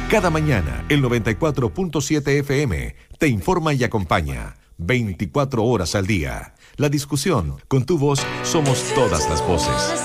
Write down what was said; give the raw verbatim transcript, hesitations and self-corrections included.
Cada mañana, el noventa y cuatro punto siete F M te informa y acompaña veinticuatro horas al día. La discusión, con tu voz, somos todas las voces.